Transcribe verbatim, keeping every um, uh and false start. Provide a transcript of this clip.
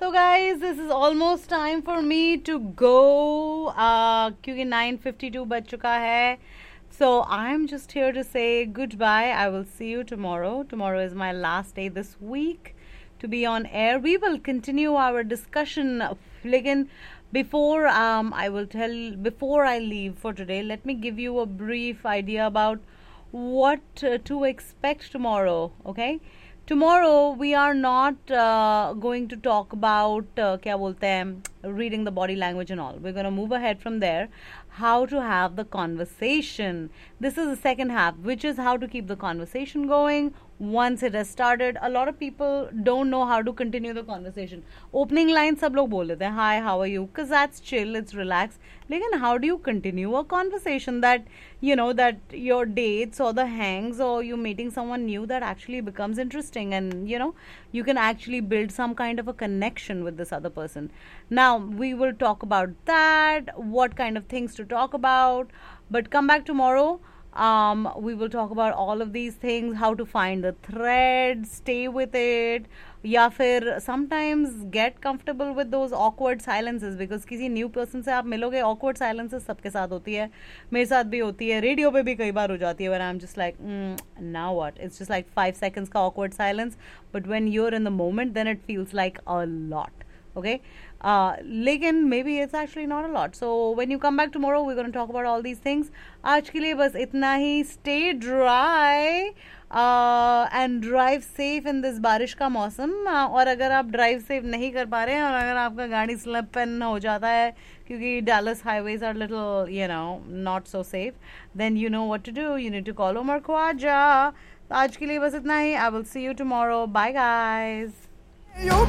So guys, this is almost time for me to go uh, क्योंकि nine fifty-two बज चुका है. So I'm just here to say goodbye. I will see you tomorrow. Tomorrow is my last day this week to be on air. We will continue our discussion. लेकिन before um, I will tell before I leave for today, let me give you a brief idea about what uh, to expect tomorrow. Okay. Tomorrow we are not uh, going to talk about uh, क्या बोलते हैं reading the body language and all. We're going to move ahead from there. How to have the conversation. This is the second half, which is how to keep the conversation going once it has started. A lot of people don't know how to continue the conversation. Opening line सब लोग बोल देते हैं hi, how are you? Because that's chill, it's relaxed. लेकिन how do you continue a conversation that you know that your dates or the hangs or you meeting someone new that actually becomes interesting and you know you can actually build some kind of a connection with this other person. Now we will talk about that, what kind of things to talk about, but come back tomorrow. Um, we will talk about all of these things, how to find the thread, stay with it, या फिर sometimes get comfortable with those awkward silences because किसी new person से आप मिलोगे, awkward silences सबके साथ होती है, मेरे साथ भी होती है, रेडियो पे भी कई बार हो जाती है, when I'm just like mm, now what, it's just like five seconds का awkward silence, but when you're in the moment then it feels like a lot. Okay, uh, लेकिन maybe it's actually not a lot. So when you come back tomorrow, we're going to talk about all these things. आज के लिए बस इतना ही. Stay dry uh, and drive safe in this बारिश का मौसम. uh, और अगर आप drive safe नहीं कर पा रहे हैं और अगर आपका गाड़ी slip and हो जाता है क्योंकि Dallas highways are little, you know, not so safe, then you know what to do. You need to call Omar Khwaja. आज के लिए बस इतना ही. I will see you tomorrow. Bye guys.